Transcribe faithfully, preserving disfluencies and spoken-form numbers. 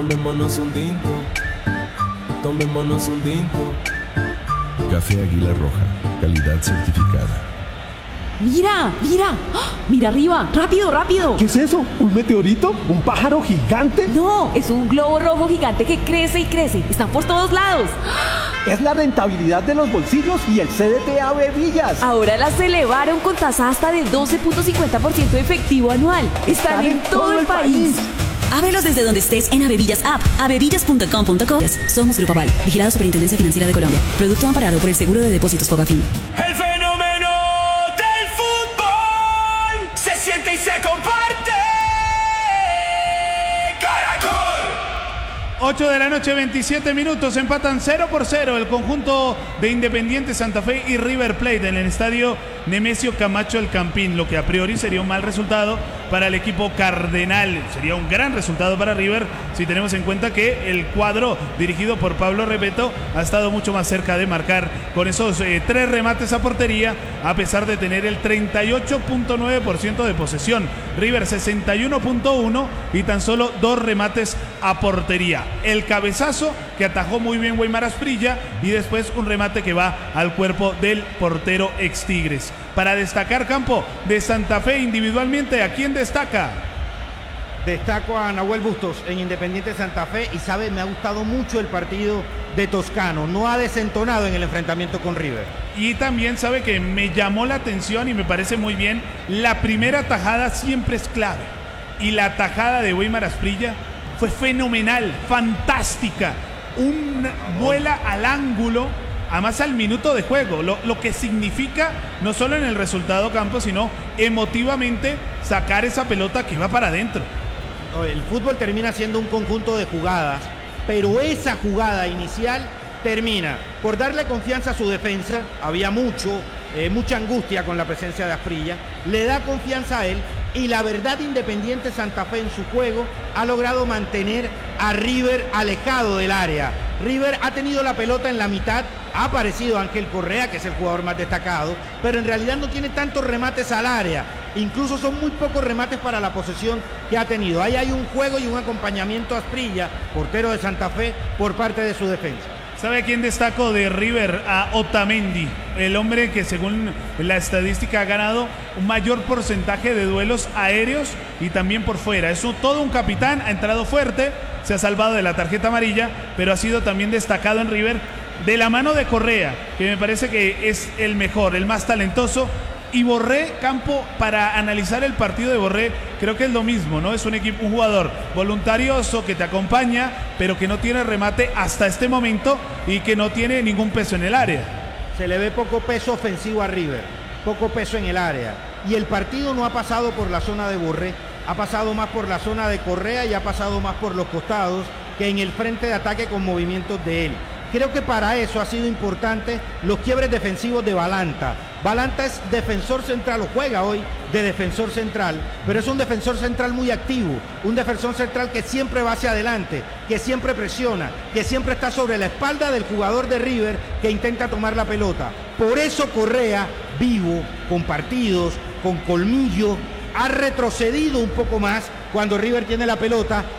Tomémonos un tinto, tomémonos un tinto. Café Águila Roja, calidad certificada. ¡Mira! ¡Mira! ¡Ah! ¡Mira arriba! ¡Rápido, rápido! ¿Qué es eso? ¿Un meteorito? ¿Un pájaro gigante? No, es un globo rojo gigante que crece y crece. Están por todos lados. Es la rentabilidad de los bolsillos y el C D T A Bevillas. Ahora las elevaron con tasa hasta de doce punto cincuenta por ciento de efectivo anual. Están, Están en, en todo, todo el país. país. Ábrelos desde donde estés en Abevillas App, abevillas punto com punto co. Somos Grupo Aval, vigilado Superintendencia Financiera de Colombia. Producto amparado por el Seguro de Depósitos Fogafín. El fenómeno del fútbol se siente y se comparte. ¡Caracol! ocho de la noche, veintisiete minutos, empatan cero por cero el conjunto de Independiente Santa Fe y River Plate en el estadio Nemesio Camacho El Campín, lo que a priori sería un mal resultado para el equipo cardenal. Sería un gran resultado para River si tenemos en cuenta que el cuadro dirigido por Pablo Repeto ha estado mucho más cerca de marcar con esos eh, tres remates a portería, a pesar de tener el treinta y ocho punto nueve por ciento de posesión. River sesenta y uno punto uno y tan solo dos remates a portería. El cabezazo que atajó muy bien Weimar Asprilla y después un remate que va al cuerpo del portero ex Tigres. Para destacar, campo de Santa Fe individualmente, ¿a quién destaca? Destaco a Nahuel Bustos en Independiente Santa Fe y sabe, me ha gustado mucho el partido de Toscano, no ha desentonado en el enfrentamiento con River. Y también sabe que me llamó la atención y me parece muy bien, la primera tajada siempre es clave y la tajada de Weimar Asprilla fue fenomenal, fantástica, una vuela al ángulo, además al minuto de juego, lo, lo que significa no solo en el resultado campo, sino emotivamente sacar esa pelota que va para adentro. El fútbol termina siendo un conjunto de jugadas, pero esa jugada inicial termina por darle confianza a su defensa. Había mucho, eh, mucha angustia con la presencia de Asprilla, le da confianza a él y la verdad, Independiente Santa Fe en su juego ha logrado mantener a River alejado del área. River ha tenido la pelota en la mitad, ha aparecido Ángel Correa, que es el jugador más destacado, pero en realidad no tiene tantos remates al área. Incluso son muy pocos remates para la posesión que ha tenido. Ahí hay un juego y un acompañamiento a Asprilla, portero de Santa Fe, por parte de su defensa. ¿Sabe a quién destaco de River? A Otamendi, el hombre que según la estadística ha ganado un mayor porcentaje de duelos aéreos y también por fuera. Es un, todo un capitán, ha entrado fuerte, se ha salvado de la tarjeta amarilla, pero ha sido también destacado en River de la mano de Correa, que me parece que es el mejor, el más talentoso. Y Borré, campo, para analizar el partido de Borré, creo que es lo mismo, ¿no? Es un equipo, un jugador voluntarioso que te acompaña, pero que no tiene remate hasta este momento y que no tiene ningún peso en el área. Se le ve poco peso ofensivo a River, poco peso en el área. Y el partido no ha pasado por la zona de Borré, ha pasado más por la zona de Correa y ha pasado más por los costados que en el frente de ataque con movimientos de él. Creo que para eso ha sido importante los quiebres defensivos de Balanta. Balanta es defensor central, o juega hoy de defensor central, pero es un defensor central muy activo, un defensor central que siempre va hacia adelante, que siempre presiona, que siempre está sobre la espalda del jugador de River que intenta tomar la pelota. Por eso Correa, vivo, con partidos, con colmillo, ha retrocedido un poco más cuando River tiene la pelota